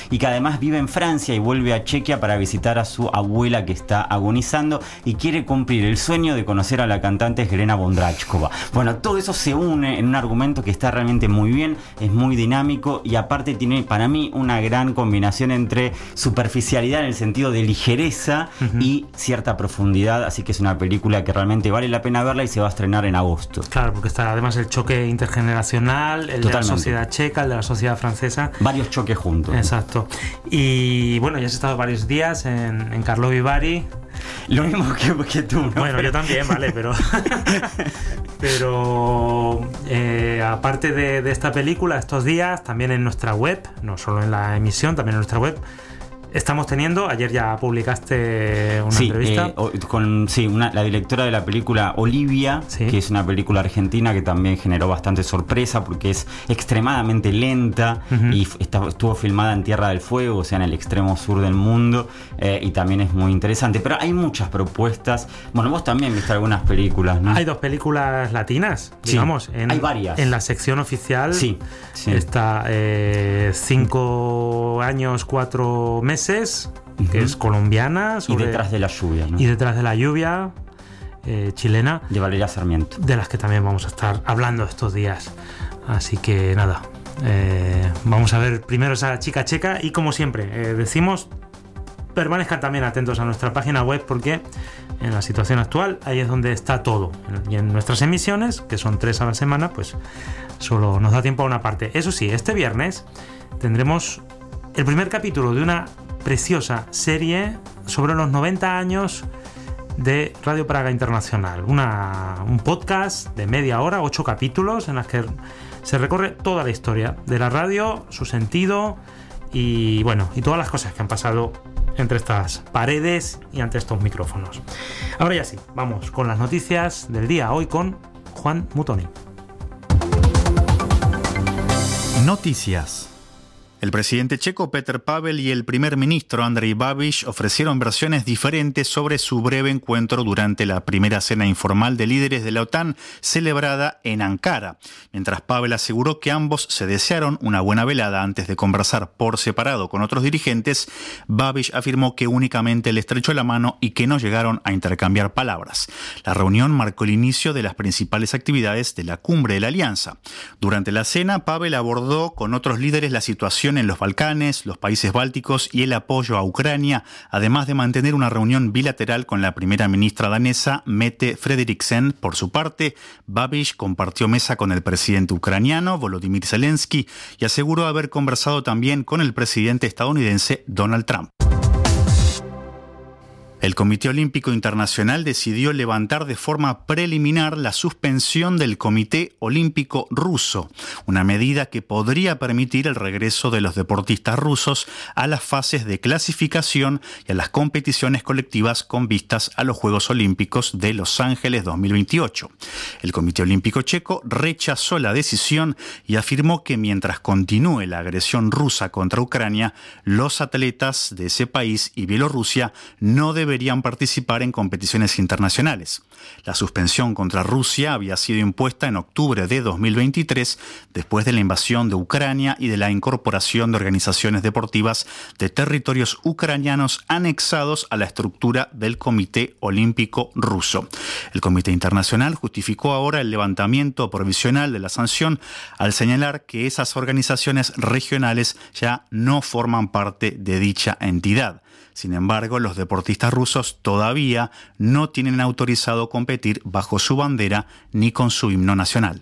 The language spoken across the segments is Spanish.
y que además vive en Francia y vuelve a Chequia para visitar a su abuela que está agonizando y quiere cumplir el sueño de conocer a la cantante Helena Bondrachkova. Bueno, todo eso se une en un argumento que está realmente muy bien, es muy dinámico y aparte tiene para mí una gran combinación entre superficialidad en el sentido de ligereza y cierta profundidad, así que es una película que realmente vale la pena verla y se va a estrenar en agosto. Claro, porque está además el choque intergeneracional, el de la sociedad checa, el de la sociedad francesa. Varios choques juntos. Exacto. Y bueno, ya has estado varios días en Karlovy Vary. Lo mismo que tú, ¿no? Bueno, yo también, vale, pero aparte de esta película, estos días, también en nuestra web, no solo en la emisión, también en nuestra web, estamos teniendo, ayer ya publicaste una entrevista. La directora de la película, Olivia, que es una película argentina que también generó bastante sorpresa porque es extremadamente lenta y estuvo filmada en Tierra del Fuego, o sea, en el extremo sur del mundo, y también es muy interesante. Pero hay muchas propuestas. Bueno, vos también viste algunas películas, ¿no? Hay 2 películas latinas, digamos. Hay varias. En la sección oficial está 5 años, 4 meses, que es colombiana. Y Detrás de la lluvia, ¿no? Y Detrás de la lluvia, chilena. De Valeria Sarmiento. De las que también vamos a estar hablando estos días. Así que nada, vamos a ver primero esa chica checa y como siempre, decimos, permanezcan también atentos a nuestra página web porque en la situación actual ahí es donde está todo. Y en nuestras emisiones, que son 3 a la semana, pues solo nos da tiempo a una parte. Eso sí, este viernes tendremos el primer capítulo de una preciosa serie sobre los 90 años de Radio Praga Internacional. Un podcast de media hora, 8 capítulos en las que se recorre toda la historia de la radio, su sentido y todas las cosas que han pasado entre estas paredes y ante estos micrófonos. Ahora ya sí, vamos con las noticias del día, hoy con Juan Mutoni. Noticias. El presidente checo Petr Pavel y el primer ministro Andrej Babiš ofrecieron versiones diferentes sobre su breve encuentro durante la primera cena informal de líderes de la OTAN celebrada en Ankara. Mientras Pavel aseguró que ambos se desearon una buena velada antes de conversar por separado con otros dirigentes, Babiš afirmó que únicamente le estrechó la mano y que no llegaron a intercambiar palabras. La reunión marcó el inicio de las principales actividades de la cumbre de la Alianza. Durante la cena, Pavel abordó con otros líderes la situación en los Balcanes, los países bálticos y el apoyo a Ucrania, además de mantener una reunión bilateral con la primera ministra danesa, Mette Frederiksen. Por su parte, Babiš compartió mesa con el presidente ucraniano, Volodymyr Zelensky, y aseguró haber conversado también con el presidente estadounidense, Donald Trump. El Comité Olímpico Internacional decidió levantar de forma preliminar la suspensión del Comité Olímpico Ruso, una medida que podría permitir el regreso de los deportistas rusos a las fases de clasificación y a las competiciones colectivas con vistas a los Juegos Olímpicos de Los Ángeles 2028. El Comité Olímpico Checo rechazó la decisión y afirmó que mientras continúe la agresión rusa contra Ucrania, los atletas de ese país y Bielorrusia no deberían participar en competiciones internacionales. La suspensión contra Rusia había sido impuesta en octubre de 2023 después de la invasión de Ucrania y de la incorporación de organizaciones deportivas de territorios ucranianos anexados a la estructura del Comité Olímpico Ruso. El Comité Internacional justificó ahora el levantamiento provisional de la sanción al señalar que esas organizaciones regionales ya no forman parte de dicha entidad. Sin embargo, los deportistas rusos todavía no tienen autorizado competir bajo su bandera ni con su himno nacional.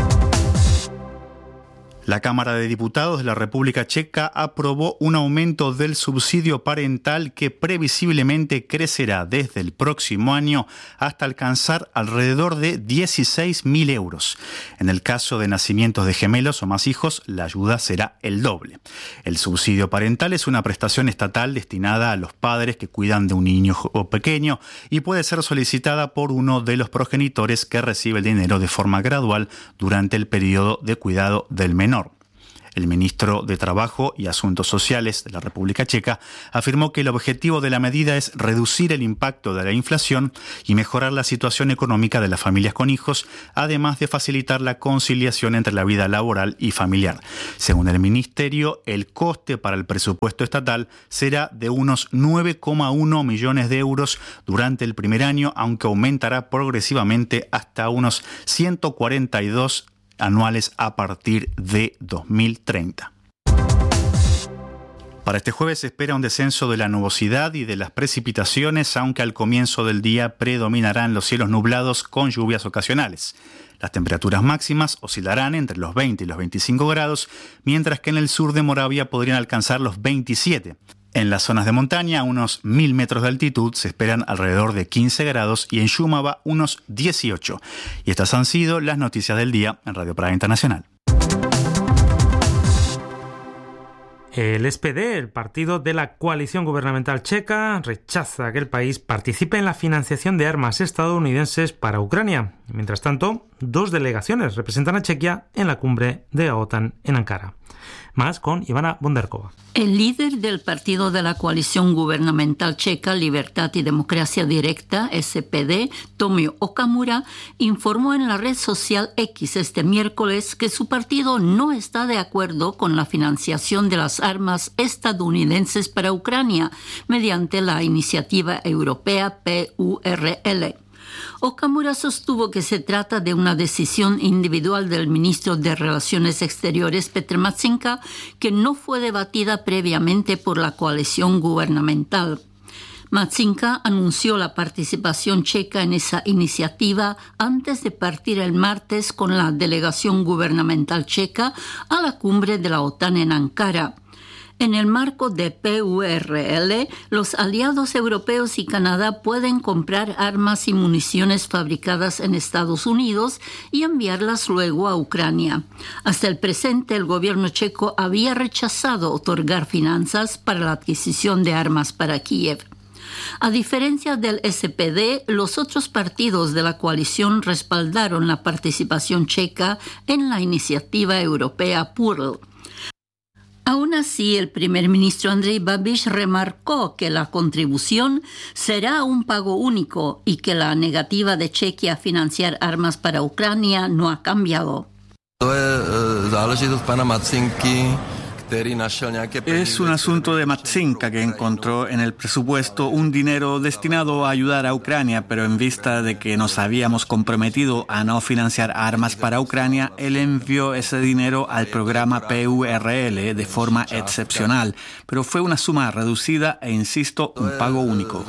La Cámara de Diputados de la República Checa aprobó un aumento del subsidio parental que previsiblemente crecerá desde el próximo año hasta alcanzar alrededor de 16.000 euros. En el caso de nacimientos de gemelos o más hijos, la ayuda será el doble. El subsidio parental es una prestación estatal destinada a los padres que cuidan de un niño pequeño y puede ser solicitada por uno de los progenitores que recibe el dinero de forma gradual durante el periodo de cuidado del menor. El ministro de Trabajo y Asuntos Sociales de la República Checa afirmó que el objetivo de la medida es reducir el impacto de la inflación y mejorar la situación económica de las familias con hijos, además de facilitar la conciliación entre la vida laboral y familiar. Según el ministerio, el coste para el presupuesto estatal será de unos 9,1 millones de euros durante el primer año, aunque aumentará progresivamente hasta unos 142 anuales a partir de 2030. Para este jueves se espera un descenso de la nubosidad y de las precipitaciones, aunque al comienzo del día predominarán los cielos nublados con lluvias ocasionales. Las temperaturas máximas oscilarán entre los 20 y los 25 grados, mientras que en el sur de Moravia podrían alcanzar los 27. En las zonas de montaña, a unos 1000 metros de altitud, se esperan alrededor de 15 grados y en Shumava unos 18. Y estas han sido las noticias del día en Radio Praga Internacional. El SPD, el partido de la coalición gubernamental checa, rechaza que el país participe en la financiación de armas estadounidenses para Ucrania. Mientras tanto, 2 delegaciones representan a Chequia en la cumbre de la OTAN en Ankara. Más con Ivana Bondarkova. El líder del partido de la coalición gubernamental checa Libertad y Democracia Directa, SPD, Tomio Okamura, informó en la red social X este miércoles que su partido no está de acuerdo con la financiación de las armas estadounidenses para Ucrania mediante la iniciativa europea PURL. Okamura sostuvo que se trata de una decisión individual del ministro de Relaciones Exteriores, Petr Matšinka, que no fue debatida previamente por la coalición gubernamental. Matšinka anunció la participación checa en esa iniciativa antes de partir el martes con la delegación gubernamental checa a la cumbre de la OTAN en Ankara. En el marco de PURL, los aliados europeos y Canadá pueden comprar armas y municiones fabricadas en Estados Unidos y enviarlas luego a Ucrania. Hasta el presente, el gobierno checo había rechazado otorgar finanzas para la adquisición de armas para Kiev. A diferencia del SPD, los otros partidos de la coalición respaldaron la participación checa en la iniciativa europea PURL. Aún así, el primer ministro Andrej Babiš remarcó que la contribución será un pago único y que la negativa de Chequia a financiar armas para Ucrania no ha cambiado. Es un asunto de Matšinka, que encontró en el presupuesto un dinero destinado a ayudar a Ucrania, pero en vista de que nos habíamos comprometido a no financiar armas para Ucrania, él envió ese dinero al programa PURL de forma excepcional, pero fue una suma reducida e, insisto, un pago único.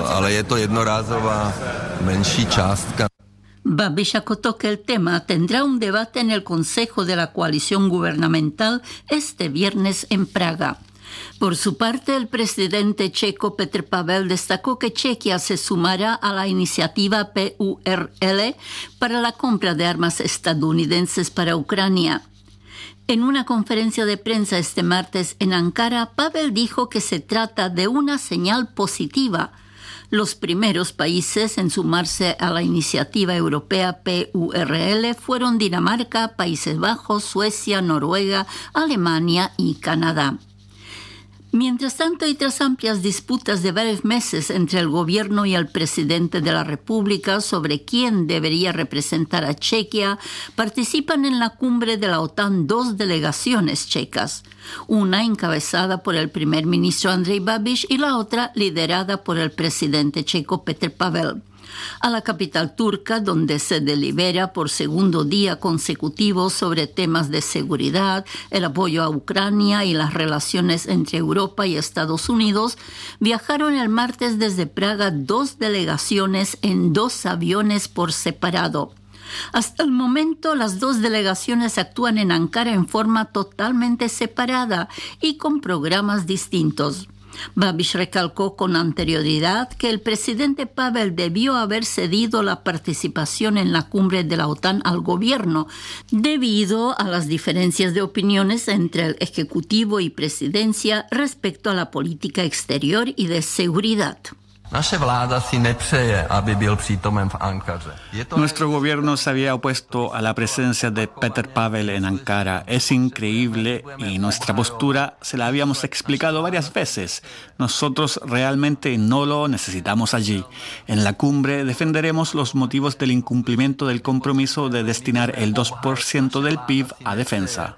Babiš acotó que el tema tendrá un debate en el Consejo de la Coalición Gubernamental este viernes en Praga. Por su parte, el presidente checo Petr Pavel destacó que Chequia se sumará a la iniciativa PURL para la compra de armas estadounidenses para Ucrania. En una conferencia de prensa este martes en Ankara, Pavel dijo que se trata de una señal positiva. Los primeros países en sumarse a la iniciativa europea PURL fueron Dinamarca, Países Bajos, Suecia, Noruega, Alemania y Canadá. Mientras tanto, y tras amplias disputas de varios meses entre el gobierno y el presidente de la República sobre quién debería representar a Chequia, participan en la cumbre de la OTAN 2 delegaciones checas, una encabezada por el primer ministro Andrej Babiš y la otra liderada por el presidente checo Petr Pavel. A la capital turca, donde se delibera por segundo día consecutivo sobre temas de seguridad, el apoyo a Ucrania y las relaciones entre Europa y Estados Unidos, viajaron el martes desde Praga 2 delegaciones en 2 aviones por separado. Hasta el momento, las 2 delegaciones actúan en Ankara en forma totalmente separada y con programas distintos. Babiš recalcó con anterioridad que el presidente Pavel debió haber cedido la participación en la cumbre de la OTAN al gobierno, debido a las diferencias de opiniones entre el Ejecutivo y Presidencia respecto a la política exterior y de seguridad. Nuestro gobierno se había opuesto a la presencia de Petr Pavel en Ankara. Es increíble y nuestra postura se la habíamos explicado varias veces. Nosotros realmente no lo necesitamos allí. En la cumbre defenderemos los motivos del incumplimiento del compromiso de destinar el 2% del PIB a defensa.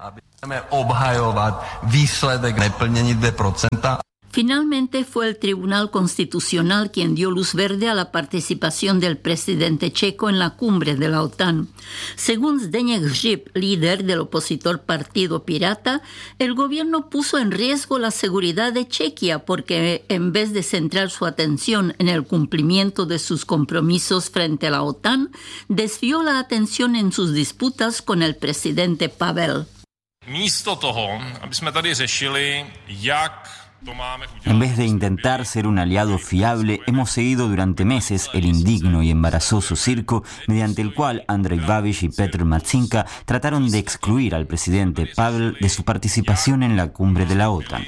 Finalmente fue el Tribunal Constitucional quien dio luz verde a la participación del presidente checo en la cumbre de la OTAN. Según Zdeněk Hřib, líder del opositor Partido Pirata, el gobierno puso en riesgo la seguridad de Chequia porque en vez de centrar su atención en el cumplimiento de sus compromisos frente a la OTAN, desvió la atención en sus disputas con el presidente Pavel. Místo toho, aby jsme tady řešili, jak En vez de intentar ser un aliado fiable, hemos seguido durante meses el indigno y embarazoso circo mediante el cual Andrej Babiš y Petr Matčinka trataron de excluir al presidente Pavel de su participación en la cumbre de la OTAN.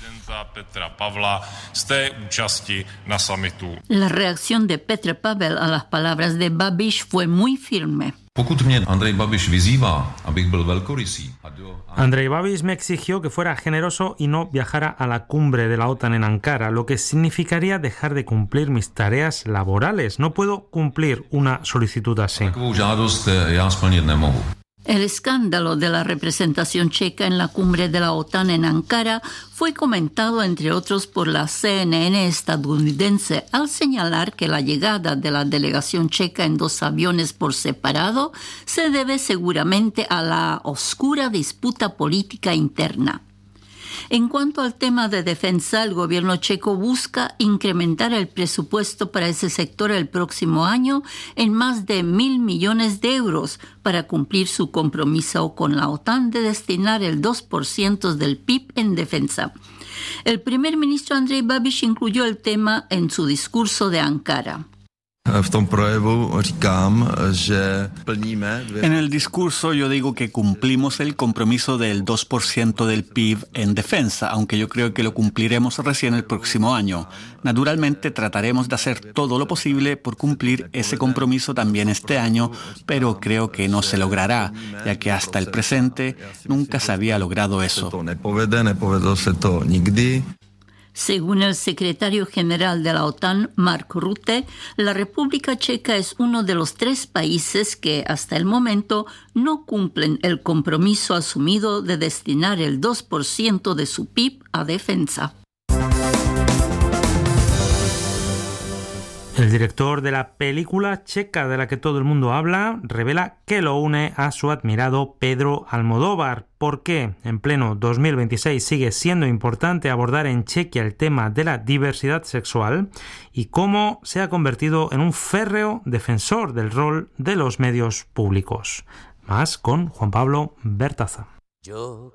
La reacción de Petr Pavel a las palabras de Babiš fue muy firme. Andrej Babiš me exigió que fuera generoso y no viajara a la cumbre de la OTAN en Ankara, lo que significaría dejar de cumplir mis tareas laborales. No puedo cumplir una solicitud así. El escándalo de la representación checa en la cumbre de la OTAN en Ankara fue comentado, entre otros, por la CNN estadounidense al señalar que la llegada de la delegación checa en 2 aviones por separado se debe seguramente a la oscura disputa política interna. En cuanto al tema de defensa, el gobierno checo busca incrementar el presupuesto para ese sector el próximo año en más de 1.000 millones de euros para cumplir su compromiso con la OTAN de destinar el 2% del PIB en defensa. El primer ministro Andrej Babiš incluyó el tema en su discurso de Ankara. En el discurso yo digo que cumplimos el compromiso del 2% del PIB en defensa, aunque yo creo que lo cumpliremos recién el próximo año. Naturalmente trataremos de hacer todo lo posible por cumplir ese compromiso también este año, pero creo que no se logrará, ya que hasta el presente nunca se había logrado eso. Según el secretario general de la OTAN, Mark Rutte, la República Checa es uno de los 3 países que, hasta el momento, no cumplen el compromiso asumido de destinar el 2% de su PIB a defensa. El director de la película checa de la que todo el mundo habla revela que lo une a su admirado Pedro Almodóvar. ¿Por qué en pleno 2026 sigue siendo importante abordar en Chequia el tema de la diversidad sexual y cómo se ha convertido en un férreo defensor del rol de los medios públicos? Más con Juan Pablo Bertaza. Yo